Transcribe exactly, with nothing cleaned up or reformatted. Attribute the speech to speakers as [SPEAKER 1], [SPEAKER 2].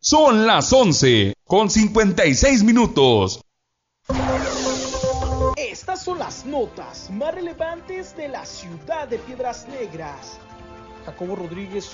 [SPEAKER 1] Son las once con cincuenta y seis minutos.
[SPEAKER 2] Estas son las notas más relevantes de la ciudad de Piedras Negras. Jacobo Rodríguez